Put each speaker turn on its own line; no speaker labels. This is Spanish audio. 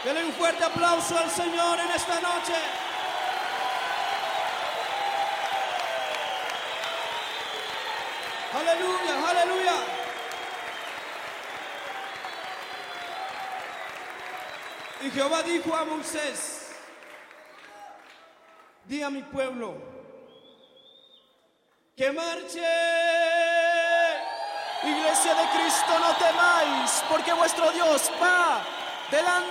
Dele un fuerte aplauso al Señor en esta noche. Aleluya, aleluya. Y Jehová dijo a Moisés: di a mi pueblo que marche. Iglesia de Cristo, no temáis, porque vuestro Dios va delante